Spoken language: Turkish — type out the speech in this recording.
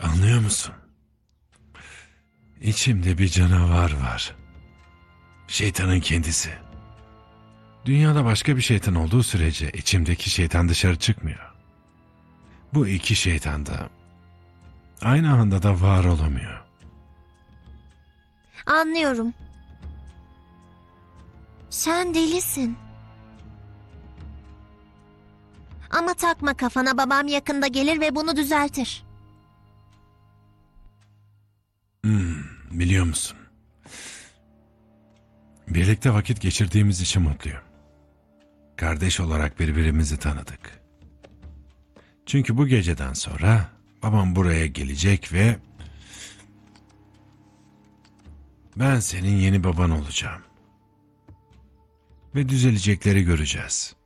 Anlıyor musun? İçimde bir canavar var. Şeytanın kendisi. Dünyada başka bir şeytan olduğu sürece içimdeki şeytan dışarı çıkmıyor. Bu iki şeytan da aynı anda da var olamıyor. Anlıyorum. Sen delisin. Ama takma kafana, babam yakında gelir ve bunu düzeltir. Biliyor musun? Birlikte vakit geçirdiğimiz için mutluyum. Kardeş olarak birbirimizi tanıdık. Çünkü bu geceden sonra babam buraya gelecek ve ben senin yeni baban olacağım. Ve düzelecekleri göreceğiz.